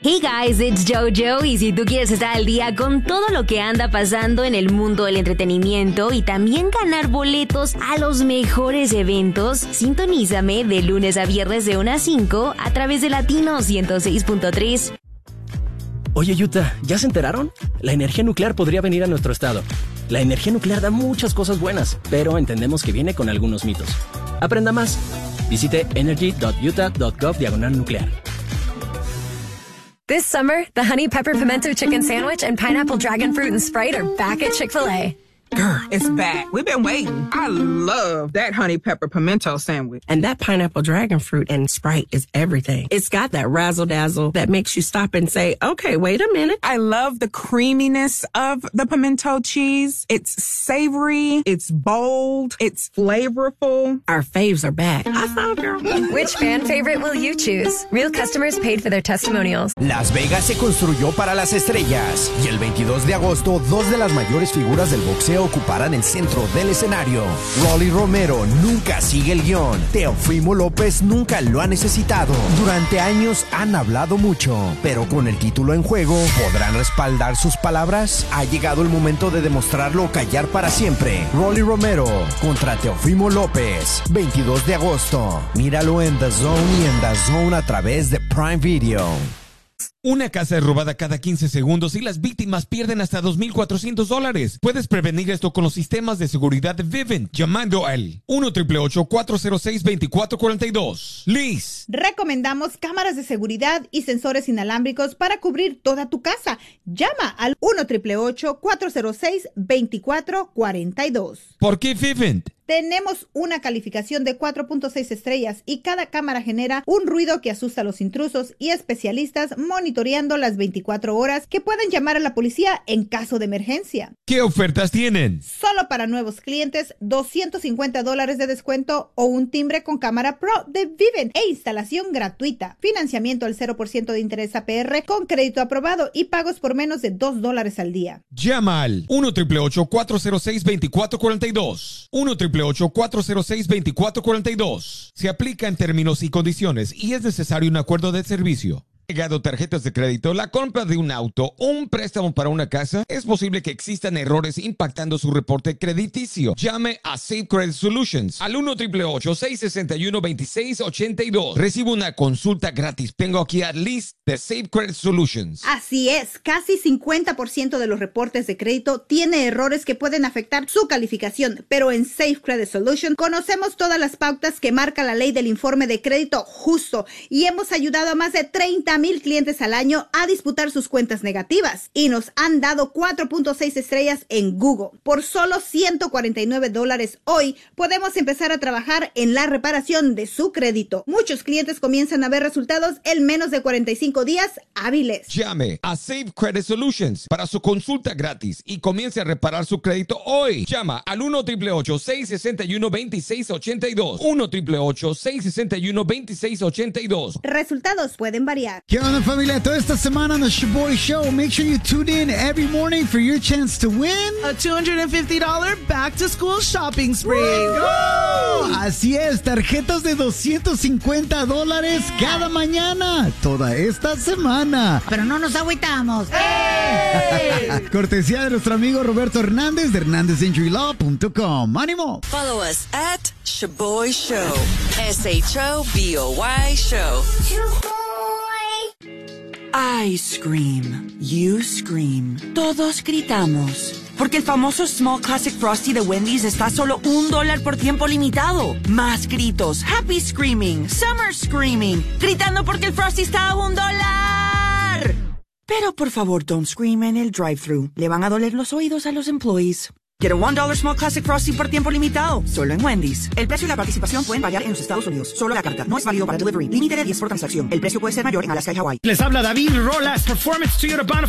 Hey guys, it's JoJo y si tú quieres estar al día con todo lo que anda pasando en el mundo del entretenimiento y también ganar boletos a los mejores eventos, sintonízame de lunes a viernes de 1 a 5 a través de Latino 106.3. Oye, Utah, ¿ya se enteraron? La energía nuclear podría venir a nuestro estado. La energía nuclear da muchas cosas buenas, pero entendemos que viene con algunos mitos. Aprenda más. Visite energy.utah.gov/nuclear. This summer, the Honey Pepper Pimento Chicken Sandwich and Pineapple Dragon Fruit and Sprite are back at Chick-fil-A. Grr, it's back. We've been waiting. I love that Honey Pepper Pimento Sandwich. And that Pineapple Dragon Fruit and Sprite is everything. It's got that razzle-dazzle that makes you stop and say, okay, wait a minute. I love the creaminess of the pimento cheese. It's savory. It's bold. It's flavorful. Our faves are back. I thought, girl. Which fan favorite will you choose? Real customers paid for their testimonials. Las Vegas se construyó para las estrellas y el 22 de agosto, dos de las mayores figuras del boxeo ocuparán el centro del escenario. Rolly Romero nunca sigue el guión. Teofimo López nunca lo ha necesitado. Durante años han hablado mucho, pero con el título en juego, ¿podrán respaldar sus palabras? Ha llegado el momento de demostrarlo o callar para siempre. Rolly Romero contra Teofimo López, 22 de agosto. Míralo en The Zone y en The Zone a través de Prime Video. Una casa es robada cada 15 segundos y las víctimas pierden hasta $2,400. Puedes prevenir esto con los sistemas de seguridad de Vivint llamando al 1-888-406-2442. Liz. Recomendamos cámaras de seguridad y sensores inalámbricos para cubrir toda tu casa. Llama al 1-888-406-2442. ¿Por qué Vivint? Tenemos una calificación de 4.6 estrellas y cada cámara genera un ruido que asusta a los intrusos y especialistas monitoreando las 24 horas que pueden llamar a la policía en caso de emergencia. ¿Qué ofertas tienen? Solo para nuevos clientes, $250 de descuento o un timbre con cámara Pro de Vivint e instalación gratuita. Financiamiento al 0% de interés APR con crédito aprobado y pagos por menos de $2 al día. Llama al 1-888-406-2442. 1-888-406-2442. Se aplica en términos y condiciones y es necesario un acuerdo de servicio. Llegado tarjetas de crédito, la compra de un auto o un préstamo para una casa, es posible que existan errores impactando su reporte crediticio. Llame a Safe Credit Solutions al 1-888-661-2682. Recibe una consulta gratis. Tengo aquí a Liz de Safe Credit Solutions. Así es, casi 50% de los reportes de crédito tiene errores que pueden afectar su calificación, pero en Safe Credit Solutions conocemos todas las pautas que marca la ley del informe de crédito justo y hemos ayudado a más de 30,000 clientes al año a disputar sus cuentas negativas y nos han dado 4.6 estrellas en Google. Por solo $149 hoy podemos empezar a trabajar en la reparación de su crédito. Muchos clientes comienzan a ver resultados en menos de 45 días hábiles. Llame a Safe Credit Solutions para su consulta gratis y comience a reparar su crédito hoy. Llama al 1-888-661-2682. 1-888-661-2682. Resultados pueden variar. ¿Qué onda, familia? Toda esta semana en The Shaboy Show. Make sure you tune in every morning for your chance to win a $250 back-to-school shopping spree. ¡Woo! Así es, tarjetas de $250 cada mañana, toda esta semana. Pero no nos agüitamos. ¡Hey! Cortesía de nuestro amigo Roberto Hernández de HernandezInjuryLaw.com. ¡Ánimo! Follow us at Shaboy Show. SHOBOY Show. I scream, you scream, todos gritamos. Porque el famoso Small Classic Frosty de Wendy's está a solo $1 por tiempo limitado. Más gritos, happy screaming, summer screaming, gritando porque el Frosty está a $1. Pero por favor, don't scream en el drive-thru. Le van a doler los oídos a los employees. Quiero $1 Small Classic Frosty por tiempo limitado, solo en Wendy's. El precio y la participación pueden variar en los Estados Unidos. Solo la carta. No es válido para delivery. Límite de 10 por transacción. El precio puede ser mayor en Alaska y Hawaii. Les habla David Rolas, Performance Toyota Bonafide.